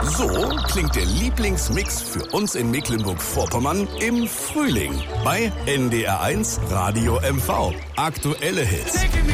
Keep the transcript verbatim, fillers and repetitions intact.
So klingt der Lieblingsmix für uns in Mecklenburg-Vorpommern im Frühling bei N D R eins Radio M V. Aktuelle Hits.